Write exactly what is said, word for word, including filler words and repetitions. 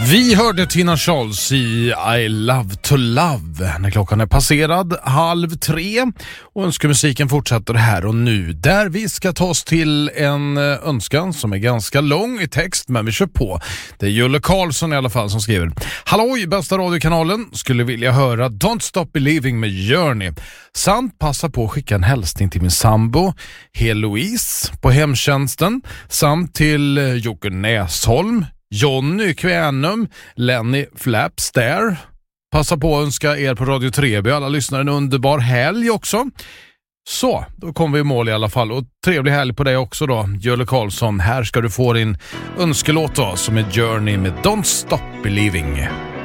Vi hörde Tina Charles i I Love to Love när klockan är passerad halv tre och önskemusiken fortsätter här och nu där vi ska ta oss till en önskan som är ganska lång i text, men vi kör på. Det är Julle Karlsson i alla fall som skriver: Halloj, bästa radiokanalen, skulle vilja höra Don't Stop Believing med Journey samt passa på att skicka en hälsning till min sambo Heloise på hemtjänsten samt till Jocke Näsholm, Jonny Kvänum, Lenny Flapstair. Passa på att önska er på Radio Treby, alla lyssnare, en underbar helg också. Så, då kommer vi i mål i alla fall. Och trevlig helg på dig också då, Julle Karlsson. Här ska du få din önskelåt då, som är Journey med Don't Stop Believing.